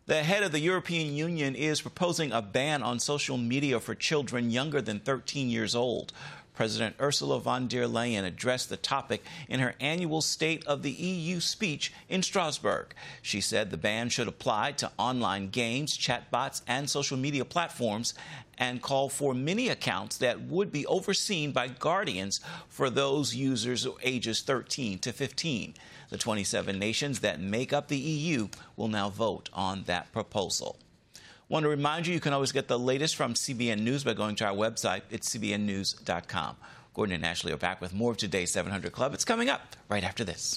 The head of the European Union is proposing a ban on social media for children younger than 13 years old. President Ursula von der Leyen addressed the topic in her annual State of the EU speech in Strasbourg. She said the ban should apply to online games, chatbots, and social media platforms, and called for many accounts that would be overseen by guardians for those users ages 13 to 15. The 27 nations that make up the EU will now vote on that proposal. Want to remind you can always get the latest from CBN News by going to our website. It's cbnnews.com. Gordon and Ashley are back with more of today's 700 Club. It's coming up right after this.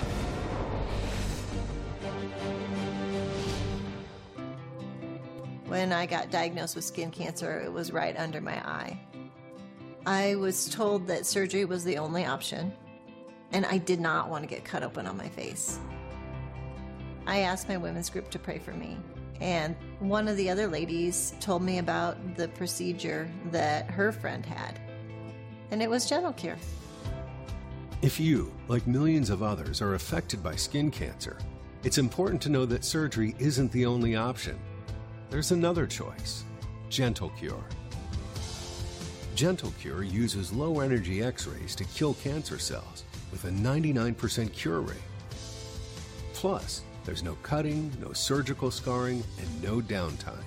When I got diagnosed with skin cancer, it was right under my eye. I was told that surgery was the only option, and I did not want to get cut open on my face. I asked my women's group to pray for me. And one of the other ladies told me about the procedure that her friend had. And it was Gentle Cure. If you, like millions of others, are affected by skin cancer, it's important to know that surgery isn't the only option. There's another choice, Gentle Cure. Gentle Cure uses low-energy X-rays to kill cancer cells with a 99% cure rate. Plus, there's no cutting, no surgical scarring, and no downtime.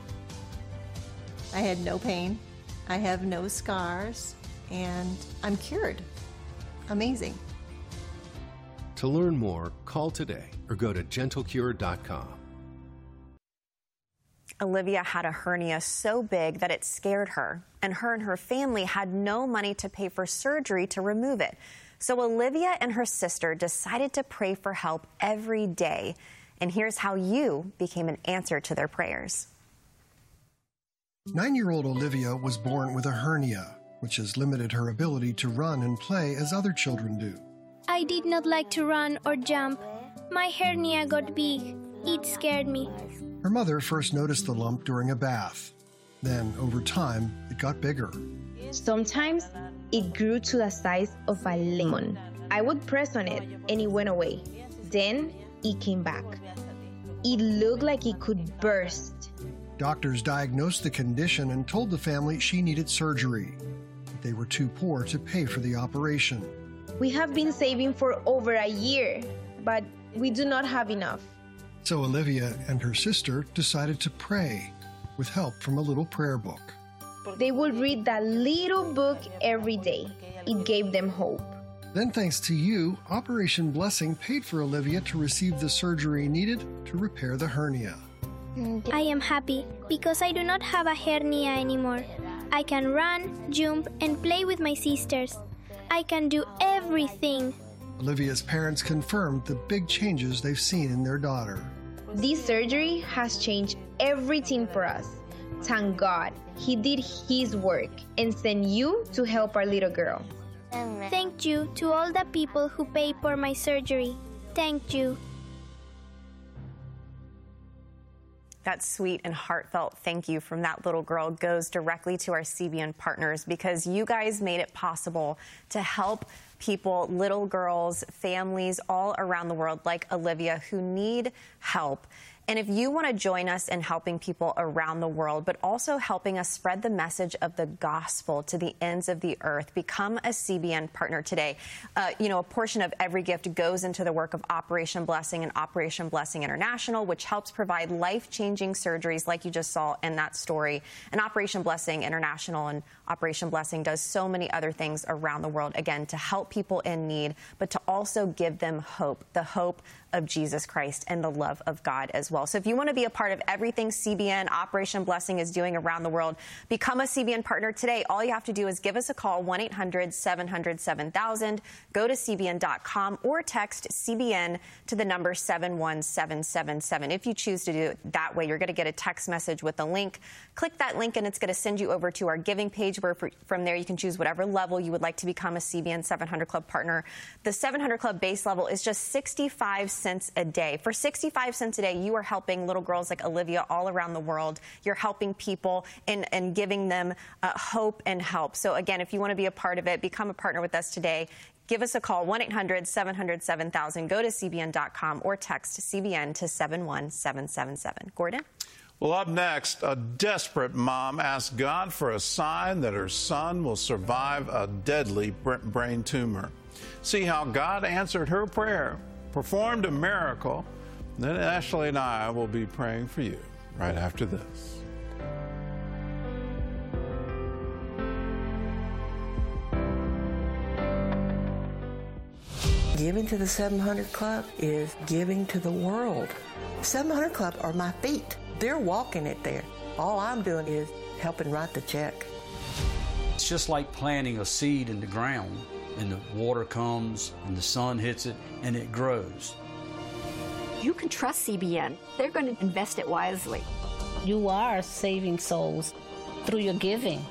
I had no pain, I have no scars, and I'm cured. Amazing. To learn more, call today or go to gentlecure.com. Olivia had a hernia so big that it scared her, and her family had no money to pay for surgery to remove it. So Olivia and her sister decided to pray for help every day. And here's how you became an answer to their prayers. 9-year-old Olivia was born with a hernia, which has limited her ability to run and play as other children do. I did not like to run or jump. My hernia got big. It scared me. Her mother first noticed the lump during a bath. Then, over time, it got bigger. Sometimes it grew to the size of a lemon. I would press on it and it went away. Then it came back. It looked like it could burst. Doctors diagnosed the condition and told the family she needed surgery. But they were too poor to pay for the operation. We have been saving for over a year, but we do not have enough. So Olivia and her sister decided to pray with help from a little prayer book. They would read that little book every day. It gave them hope. Then, thanks to you, Operation Blessing paid for Olivia to receive the surgery needed to repair the hernia. I am happy because I do not have a hernia anymore. I can run, jump, and play with my sisters. I can do everything. Olivia's parents confirmed the big changes they've seen in their daughter. This surgery has changed everything for us. Thank God He did His work and sent you to help our little girl. Thank you to all the people who paid for my surgery. Thank you. That sweet and heartfelt thank you from that little girl goes directly to our CBN partners, because you guys made it possible to help people, little girls, families all around the world like Olivia who need help. And if you want to join us in helping people around the world, but also helping us spread the message of the gospel to the ends of the earth, become a CBN partner today. A portion of every gift goes into the work of Operation Blessing and Operation Blessing International, which helps provide life-changing surgeries like you just saw in that story. And Operation Blessing International and Operation Blessing does so many other things around the world, again, to help people in need, but to also give them hope, the hope of Jesus Christ and the love of God as well. So if you want to be a part of everything CBN Operation Blessing is doing around the world, become a CBN partner today. All you have to do is give us a call, 1-800-700-7000. Go to CBN.com or text CBN to the number 71777. If you choose to do it that way, you're going to get a text message with a link. Click that link and it's going to send you over to our giving page, where from there you can choose whatever level you would like to become a CBN 700 Club partner. The 700 Club base level is just 65 cents a day. For 65 cents a day, you are helping little girls like Olivia all around the world. You're helping people and giving them hope and help. So again, if you want to be a part of it, become a partner with us today. Give us a call, 1-800-700-7000. Go to CBN.com or text CBN to 71777. Gordon? Well, up next, a desperate mom asks God for a sign that her son will survive a deadly brain tumor. See how God answered her prayer, performed a miracle. Then Ashley and I will be praying for you right after this. Giving to the 700 Club is giving to the world. 700 Club are my feet. They're walking it there. All I'm doing is helping write the check. It's just like planting a seed in the ground, and the water comes, and the sun hits it, and it grows. You can trust CBN. They're going to invest it wisely. You are saving souls through your giving.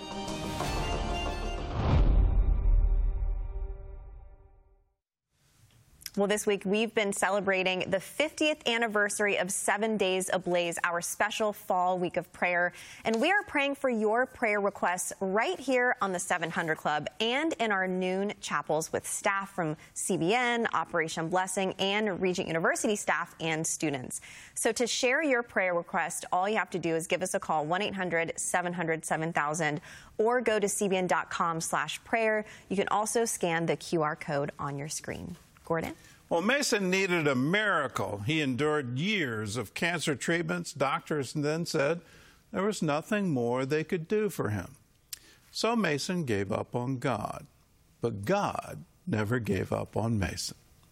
Well, this week we've been celebrating the 50th anniversary of 7 Days Ablaze, our special fall week of prayer. And we are praying for your prayer requests right here on the 700 Club and in our noon chapels with staff from CBN, Operation Blessing, and Regent University staff and students. So to share your prayer request, all you have to do is give us a call, 1-800-700-7000, or go to cbn.com/prayer. You can also scan the QR code on your screen. Gordon? Well, Mason needed a miracle. He endured years of cancer treatments. Doctors then said there was nothing more they could do for him. So Mason gave up on God. But God never gave up on Mason.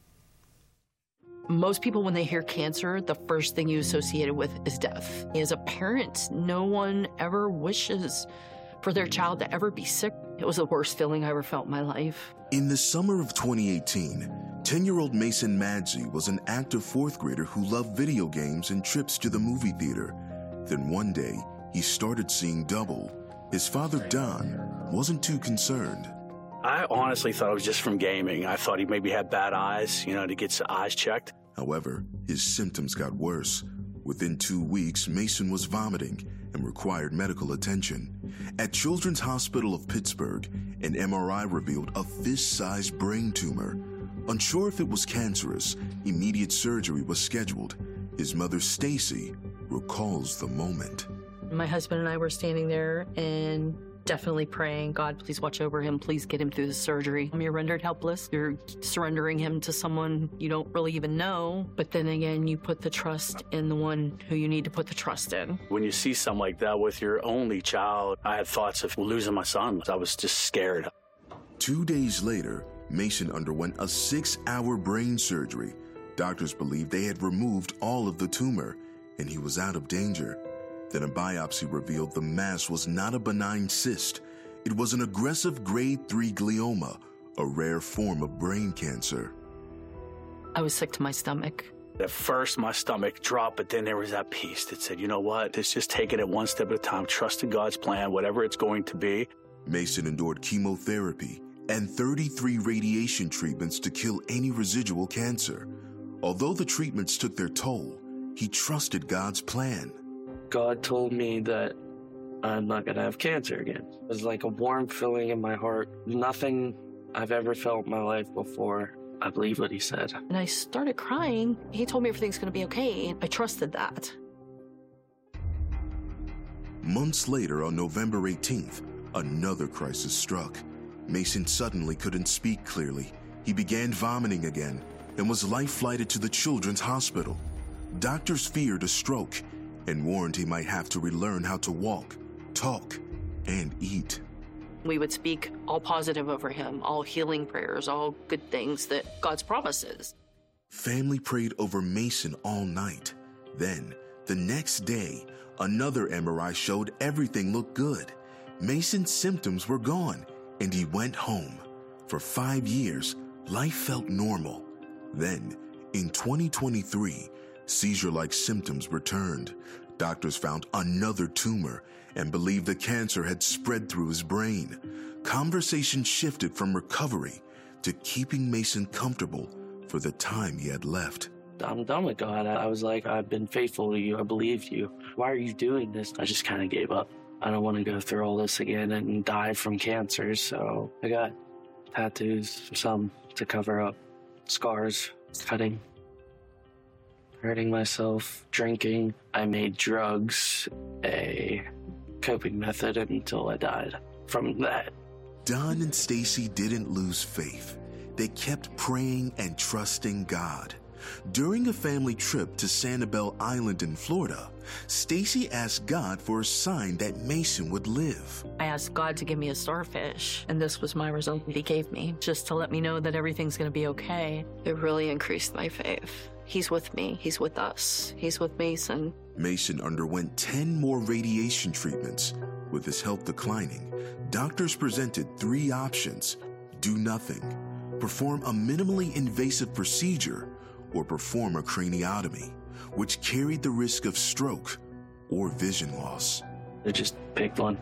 Most people, when they hear cancer, the first thing you associate it with is death. As a parent, no one ever wishes for their child to ever be sick. It was the worst feeling I ever felt in my life. In the summer of 2018, 10-year-old Mason Madsey was an active fourth grader who loved video games and trips to the movie theater. Then one day, he started seeing double. His father, Don, wasn't too concerned. I honestly thought it was just from gaming. I thought he maybe had bad eyes, to get his eyes checked. However, his symptoms got worse. Within 2 weeks, Mason was vomiting and required medical attention. At Children's Hospital of Pittsburgh, an MRI revealed a fist-sized brain tumor. Unsure if it was cancerous, immediate surgery was scheduled. His mother, Stacy, recalls the moment. My husband and I were standing there and definitely praying, God, please watch over him. Please get him through the surgery. You're rendered helpless. You're surrendering him to someone you don't really even know. But then again, you put the trust in the one who you need to put the trust in. When you see something like that with your only child, I had thoughts of losing my son. I was just scared. 2 days later, Mason underwent a 6-hour brain surgery. Doctors believed they had removed all of the tumor, and he was out of danger. Then a biopsy revealed the mass was not a benign cyst. It was an aggressive grade 3 glioma, a rare form of brain cancer. I was sick to my stomach. At first, my stomach dropped, but then there was that peace that said, you know what, let's just take it at one step at a time, trust in God's plan, whatever it's going to be. Mason endured chemotherapy and 33 radiation treatments to kill any residual cancer. Although the treatments took their toll, he trusted God's plan. God told me that I'm not going to have cancer again. It was like a warm feeling in my heart. Nothing I've ever felt in my life before. I believe what he said. And I started crying. He told me everything's going to be okay. I trusted that. Months later, on November 18th, another crisis struck. Mason suddenly couldn't speak clearly. He began vomiting again and was life-flighted to the Children's Hospital. Doctors feared a stroke and warned he might have to relearn how to walk, talk, and eat. We would speak all positive over him, all healing prayers, all good things that God's promises. Family prayed over Mason all night. Then, the next day, another MRI showed everything looked good. Mason's symptoms were gone, and he went home. For 5 years, life felt normal. Then, in 2023, seizure-like symptoms returned. Doctors found another tumor and believed the cancer had spread through his brain. Conversation shifted from recovery to keeping Mason comfortable for the time he had left. I'm done with God. I was like, I've been faithful to you. I believed you. Why are you doing this? I just kind of gave up. I don't want to go through all this again and die from cancer, so I got tattoos, some to cover up scars, cutting, hurting myself, drinking. I made drugs a coping method until I died from that. Don and Stacy didn't lose faith. They kept praying and trusting God. During a family trip to Sanibel Island in Florida, Stacy asked God for a sign that Mason would live. I asked God to give me a starfish, and this was my result that he gave me, just to let me know that everything's going to be okay. It really increased my faith. He's with me. He's with us. He's with Mason. Mason underwent 10 more radiation treatments. With his health declining, doctors presented 3 options: do nothing, perform a minimally invasive procedure, or perform a craniotomy, which carried the risk of stroke or vision loss. I just picked one.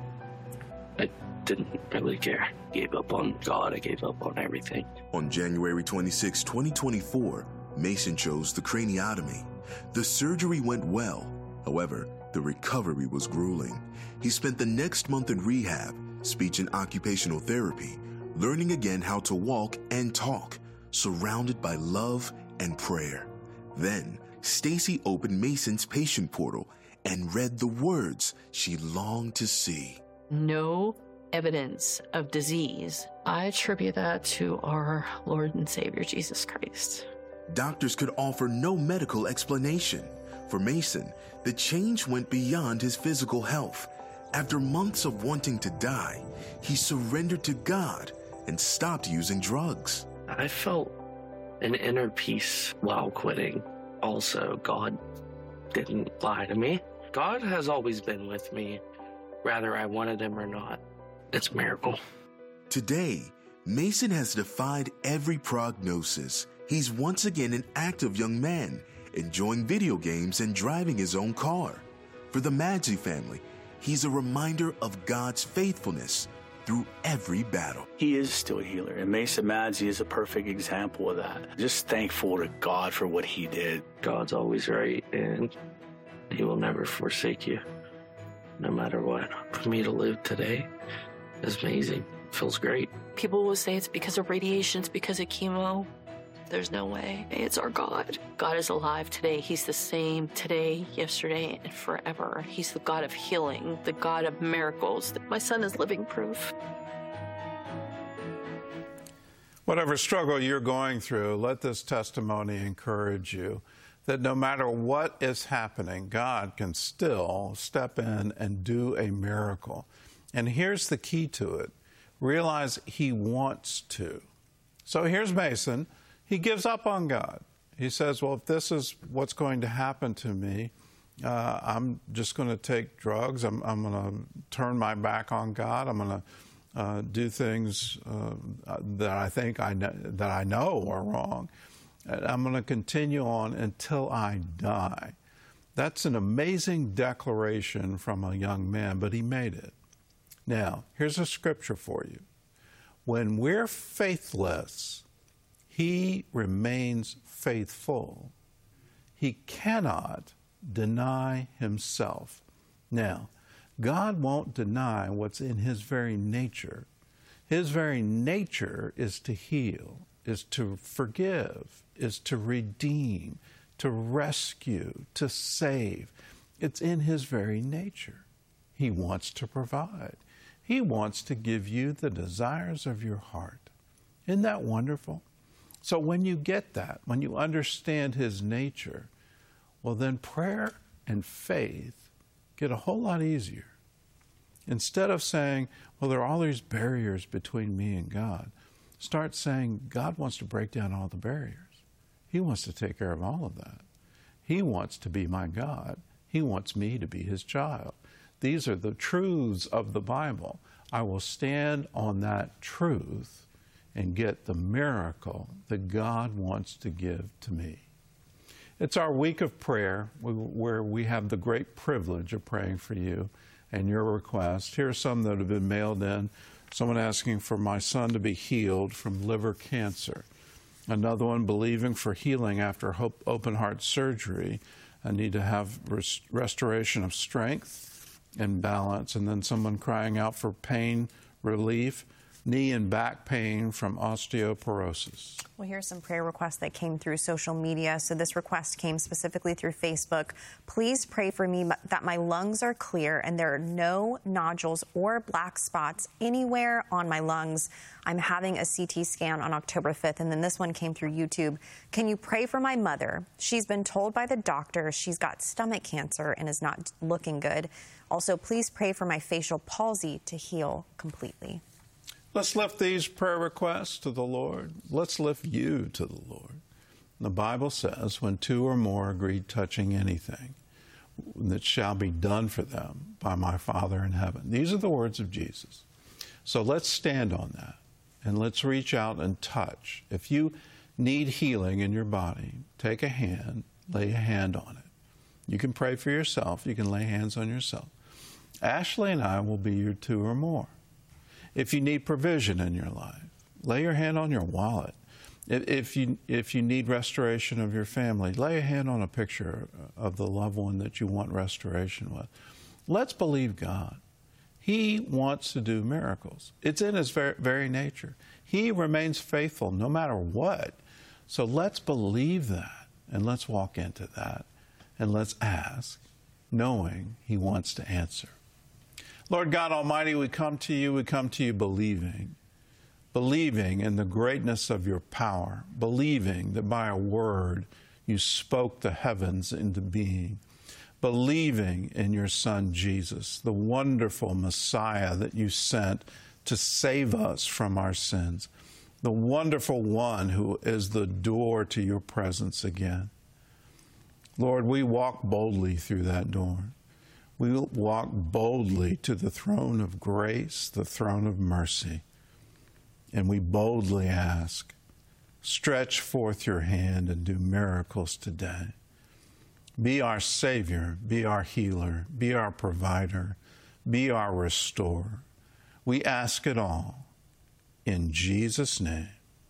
I didn't really care. I gave up on God. I gave up on everything. On January 26, 2024, Mason chose the craniotomy. The surgery went well. However, the recovery was grueling. He spent the next month in rehab, speech and occupational therapy, learning again how to walk and talk, surrounded by love and prayer. Then, Stacy opened Mason's patient portal and read the words she longed to see. No evidence of disease. I attribute that to our Lord and Savior, Jesus Christ. Doctors could offer no medical explanation. For Mason, the change went beyond his physical health. After months of wanting to die, he surrendered to God and stopped using drugs. I felt an inner peace while quitting. Also, God didn't lie to me. God has always been with me, whether I wanted him or not. It's a miracle. Today, Mason has defied every prognosis. He's once again an active young man, enjoying video games and driving his own car. For the Madzi family, he's a reminder of God's faithfulness through every battle. He is still a healer, and Mason Madzi is a perfect example of that. Just thankful to God for what he did. God's always right, and he will never forsake you, no matter what. For me to live today is amazing. It feels great. People will say it's because of radiation, it's because of chemo. There's no way. It's our God. God is alive today. He's the same today, yesterday, and forever. He's the God of healing, the God of miracles. My son is living proof. Whatever struggle you're going through, let this testimony encourage you that no matter what is happening, God can still step in and do a miracle. And here's the key to it. Realize he wants to. So here's Mason. He gives up on God. He says, well, if this is what's going to happen to me, I'm just going to take drugs. I'm going to turn my back on God. I'm going to do things that I think that I know are wrong. And I'm going to continue on until I die. That's an amazing declaration from a young man, but he made it. Now, here's a scripture for you. When we're faithless, he remains faithful. He cannot deny himself. Now, God won't deny what's in his very nature. His very nature is to heal, is to forgive, is to redeem, to rescue, to save. It's in his very nature. He wants to provide. He wants to give you the desires of your heart. Isn't that wonderful? So when you get that, when you understand his nature, well, then prayer and faith get a whole lot easier. Instead of saying, well, there are all these barriers between me and God, start saying, God wants to break down all the barriers. He wants to take care of all of that. He wants to be my God. He wants me to be his child. These are the truths of the Bible. I will stand on that truth and get the miracle that God wants to give to me. It's our week of prayer where we have the great privilege of praying for you and your requests. Here are some that have been mailed in. Someone asking for my son to be healed from liver cancer. Another one believing for healing after open heart surgery. I need to have restoration of strength and balance. And then someone crying out for pain relief knee and back pain from osteoporosis. Well, here's some prayer requests that came through social media. So this request came specifically through Facebook. Please pray for me that my lungs are clear and there are no nodules or black spots anywhere on my lungs. I'm having a CT scan on October 5th. And then this one came through YouTube. Can you pray for my mother? She's been told by the doctor she's got stomach cancer and is not looking good. Also, please pray for my facial palsy to heal completely. Let's lift these prayer requests to the Lord. Let's lift you to the Lord. The Bible says, when two or more agree touching anything, that shall be done for them by my Father in heaven. These are the words of Jesus. So let's stand on that, and let's reach out and touch. If you need healing in your body, take a hand, lay a hand on it. You can pray for yourself. You can lay hands on yourself. Ashley and I will be your two or more. If you need provision in your life, lay your hand on your wallet. If you need restoration of your family, lay a hand on a picture of the loved one that you want restoration with. Let's believe God. He wants to do miracles. It's in His very nature. He remains faithful no matter what. So let's believe that, and let's walk into that, and let's ask, knowing He wants to answer. Lord God Almighty, we come to you believing in the greatness of your power, believing that by a word you spoke the heavens into being, believing in your Son Jesus, the wonderful Messiah that you sent to save us from our sins, the wonderful one who is the door to your presence again. Lord, we walk boldly through that door. We will walk boldly to the throne of grace, the throne of mercy. And we boldly ask, stretch forth your hand and do miracles today. Be our Savior, be our healer, be our provider, be our restorer. We ask it all in Jesus' name.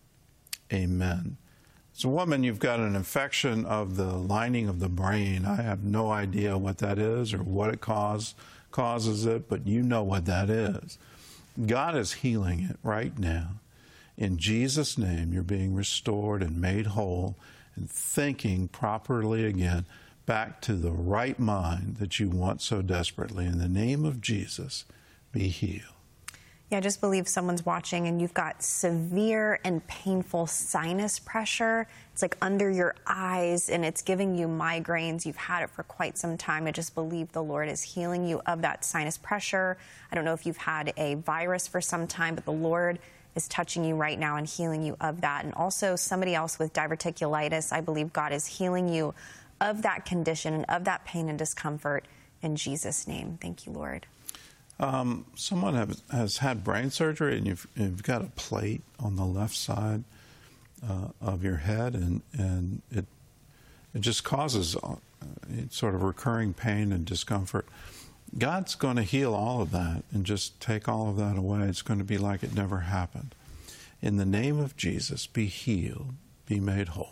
Amen. So, woman, you've got an infection of the lining of the brain. I have no idea what that is or what it causes it, but you know what that is. God is healing it right now. In Jesus' name, you're being restored and made whole and thinking properly again, back to the right mind that you want so desperately. In the name of Jesus, be healed. Yeah, I just believe someone's watching and you've got severe and painful sinus pressure. It's like under your eyes and it's giving you migraines. You've had it for quite some time. I just believe the Lord is healing you of that sinus pressure. I don't know if you've had a virus for some time, but the Lord is touching you right now and healing you of that. And also somebody else with diverticulitis, I believe God is healing you of that condition and of that pain and discomfort in Jesus' name. Thank you, Lord. Someone has had brain surgery, and you've got a plate on the left side of your head, and it just causes sort of recurring pain and discomfort. God's going to heal all of that and just take all of that away. It's going to be like it never happened. In the name of Jesus, be healed, be made whole.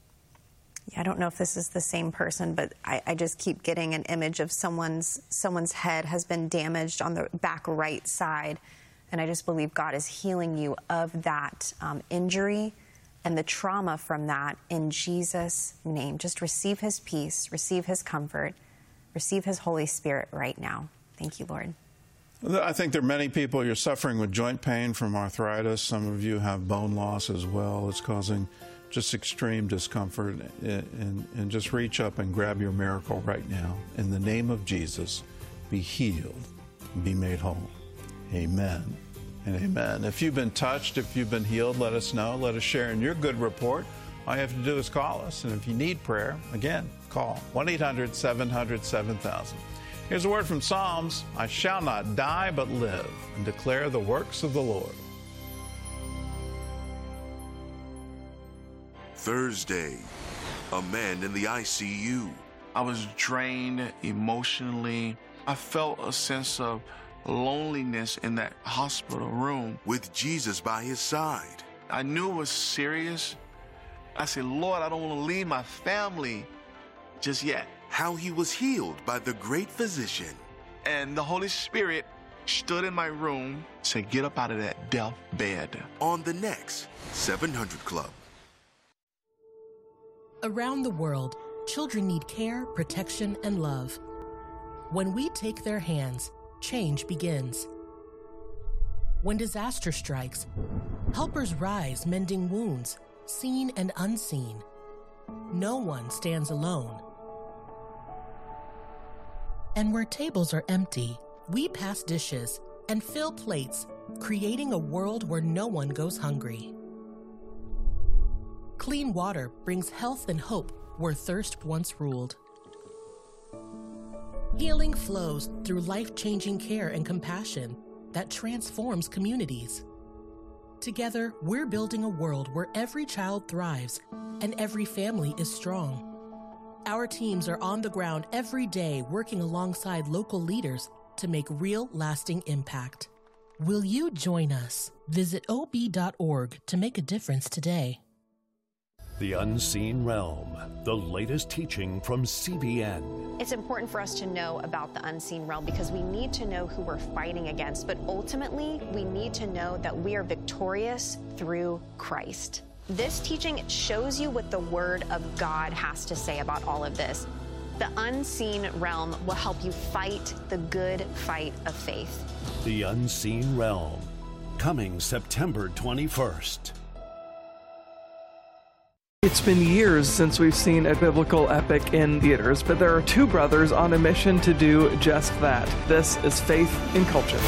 I don't know if this is the same person, but I just keep getting an image of someone's head has been damaged on the back right side. And I just believe God is healing you of that injury and the trauma from that in Jesus' name. Just receive His peace, receive His comfort, receive His Holy Spirit right now. Thank you, Lord. I think there are many people, you're suffering with joint pain from arthritis. Some of you have bone loss as well. It's causing just extreme discomfort, and just reach up and grab your miracle right now. In the name of Jesus, be healed, be made whole. Amen and amen. If you've been touched, if you've been healed, let us know. Let us share in your good report. All you have to do is call us, and if you need prayer, again, call 1-800-700-7000. Here's a word from Psalms: I shall not die but live and declare the works of the Lord. Thursday, a man in the ICU. I was drained emotionally. I felt a sense of loneliness in that hospital room. With Jesus by his side. I knew it was serious. I said, Lord, I don't want to leave my family just yet. How he was healed by the great physician. And the Holy Spirit stood in my room, said, get up out of that death bed. On the next 700 Club. Around the world, children need care, protection, and love. When we take their hands, change begins. When disaster strikes, helpers rise mending wounds, seen and unseen. No one stands alone. And where tables are empty, we pass dishes and fill plates, creating a world where no one goes hungry. Clean water brings health and hope where thirst once ruled. Healing flows through life-changing care and compassion that transforms communities. Together, we're building a world where every child thrives and every family is strong. Our teams are on the ground every day working alongside local leaders to make real, lasting impact. Will you join us? Visit ob.org to make a difference today. The Unseen Realm, the latest teaching from CBN. It's important for us to know about the unseen realm because we need to know who we're fighting against, but ultimately we need to know that we are victorious through Christ. This teaching shows you what the Word of God has to say about all of this. The unseen realm will help you fight the good fight of faith. The Unseen Realm, coming September 21st. It's been years since we've seen a biblical epic in theaters, but there are two brothers on a mission to do just that. This is Faith in Culture.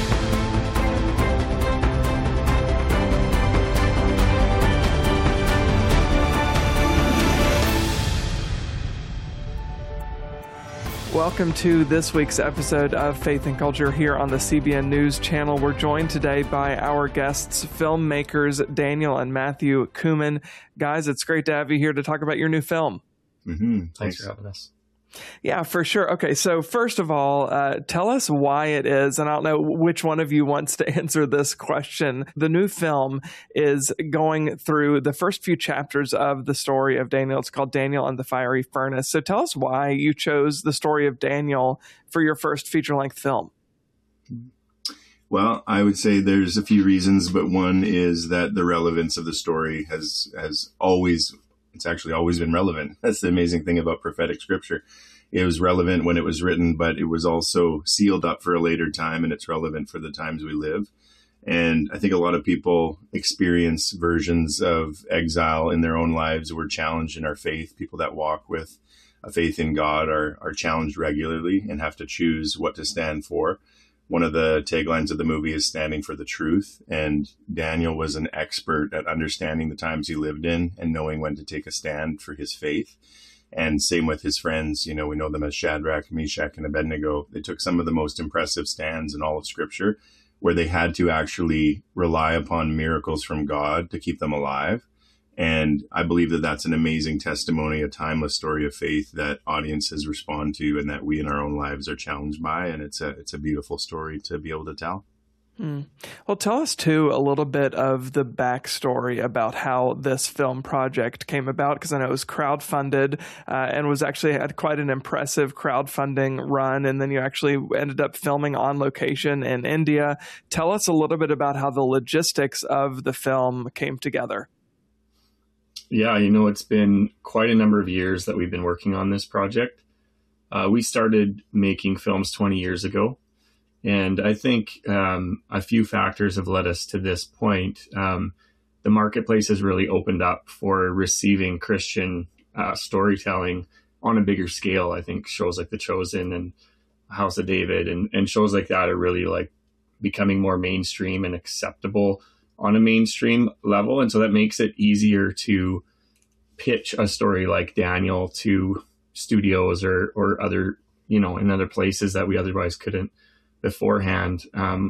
Welcome to this week's episode of Faith and Culture here on the CBN News Channel. We're joined today by our guests, filmmakers Daniel and Matthew Kumin. Guys, it's great to have you here to talk about your new film. Thanks for having us. Yeah, for sure. Okay, so first of all, tell us why it is, and I don't know which one of you wants to answer this question. The new film is going through the first few chapters of the story of Daniel. It's called Daniel and the Fiery Furnace. So tell us why you chose the story of Daniel for your first feature-length film. Well, I would say there's a few reasons, but one is that the relevance of the story has always it's actually always been relevant. That's the amazing thing about prophetic scripture. It was relevant when it was written, but it was also sealed up for a later time, and it's relevant for the times we live. And I think a lot of people experience versions of exile in their own lives. We're challenged in our faith. People that walk with a faith in God are challenged regularly and have to choose what to stand for. One of the taglines of the movie is standing for the truth. And Daniel was an expert at understanding the times he lived in and knowing when to take a stand for his faith. And same with his friends. You know, we know them as Shadrach, Meshach, and Abednego. They took some of the most impressive stands in all of Scripture where they had to actually rely upon miracles from God to keep them alive. And I believe that that's an amazing testimony, a timeless story of faith that audiences respond to and that we in our own lives are challenged by. And it's a beautiful story to be able to tell. Well, tell us, too, a little bit of the backstory about how this film project came about, because I know it was crowdfunded and was actually had quite an impressive crowdfunding run. And then you actually ended up filming on location in India. Tell us a little bit about how the logistics of the film came together. Yeah, it's been quite a number of years that we've been working on this project. We started making films 20 years ago. And I think a few factors have led us to this point. The marketplace has really opened up for receiving Christian storytelling on a bigger scale. I think shows like The Chosen and House of David and shows like that are really like becoming more mainstream and acceptable on a mainstream level. And so that makes it easier to pitch a story like Daniel to studios or other, in other places that we otherwise couldn't beforehand.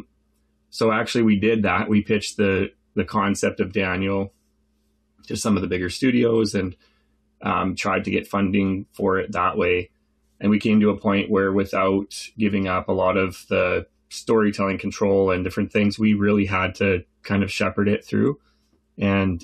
So actually we did that. We pitched the concept of Daniel to some of the bigger studios and tried to get funding for it that way. And we came to a point where without giving up a lot of the storytelling control and different things, we really had to kind of shepherd it through. And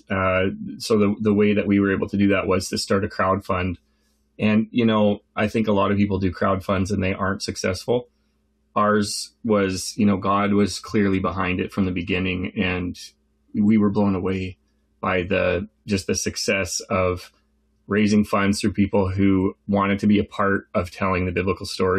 so the way that we were able to do that was to start a crowdfund. And, I think a lot of people do crowdfunds and they aren't successful. Ours was, God was clearly behind it from the beginning, and we were blown away by the success of raising funds through people who wanted to be a part of telling the biblical story